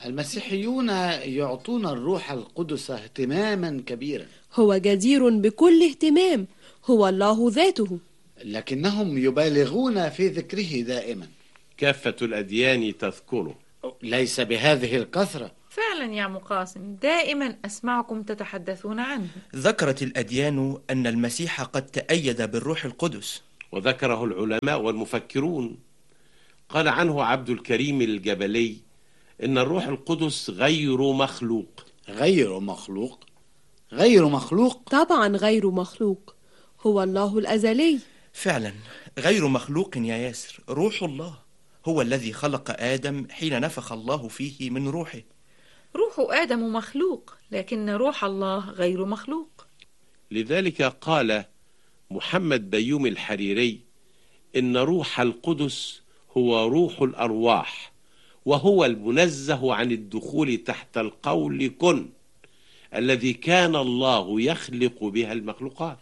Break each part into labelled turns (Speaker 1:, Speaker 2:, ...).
Speaker 1: المسيحيون يعطون الروح القدس اهتماما كبيرا،
Speaker 2: هو جدير بكل اهتمام، هو الله ذاته،
Speaker 1: لكنهم يبالغون في ذكره دائما.
Speaker 3: كافة الأديان تذكره.
Speaker 1: ليس بهذه الكثرة.
Speaker 4: فعلا يا مقاسم، دائما أسمعكم تتحدثون عنه.
Speaker 5: ذكرت الأديان أن المسيح قد تأيد بالروح القدس،
Speaker 3: وذكره العلماء والمفكرون. قال عنه عبد الكريم الجبلي إن الروح القدس غير مخلوق.
Speaker 1: غير مخلوق؟ غير مخلوق؟
Speaker 2: طبعا غير مخلوق، هو الله الأزلي.
Speaker 5: فعلا غير مخلوق يا ياسر، روح الله هو الذي خلق آدم حين نفخ الله فيه من روحه.
Speaker 4: روح آدم مخلوق، لكن روح الله غير مخلوق.
Speaker 3: لذلك قال محمد بيومي الحريري إن روح القدس هو روح الأرواح، وهو المنزه عن الدخول تحت القول كن الذي كان الله يخلق بها المخلوقات.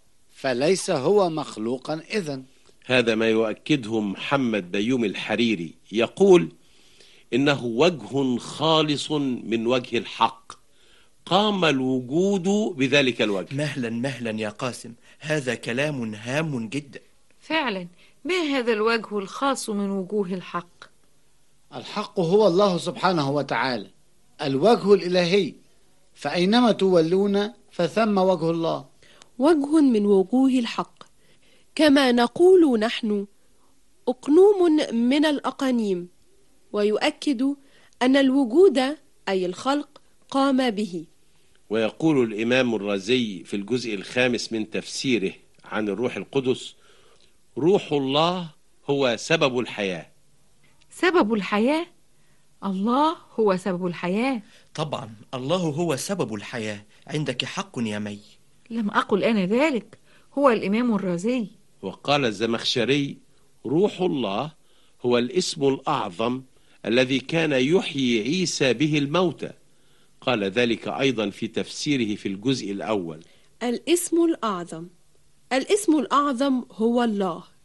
Speaker 1: فليس هو مخلوقا إذن.
Speaker 3: هذا ما يؤكده محمد بيومي الحريري، يقول إنه وجه خالص من وجه الحق، قام الوجود بذلك الوجه.
Speaker 5: مهلا يا قاسم، هذا كلام هام جدا.
Speaker 4: فعلا، ما هذا الوجه الخاص من وجوه الحق؟
Speaker 1: الحق هو الله سبحانه وتعالى، الوجه الإلهي، فأينما تولون فثم وجه الله.
Speaker 2: وجه من وجوه الحق، كما نقول نحن أقنوم من الأقانيم، ويؤكد أن الوجود أي الخلق قام به.
Speaker 3: ويقول الإمام الرازي في الجزء الخامس من تفسيره عن الروح القدس: روح الله هو سبب الحياة.
Speaker 4: سبب الحياة؟ الله هو سبب الحياة.
Speaker 5: طبعا الله هو سبب الحياة، عندك حق يا مي.
Speaker 4: لم أقل أنا ذلك، هو الإمام الرازي.
Speaker 3: وقال الزمخشري: روح الله هو الاسم الأعظم الذي كان يحيي عيسى به الموتى. قال ذلك أيضا في تفسيره في الجزء الأول.
Speaker 2: الاسم الأعظم، الاسم الأعظم هو الله،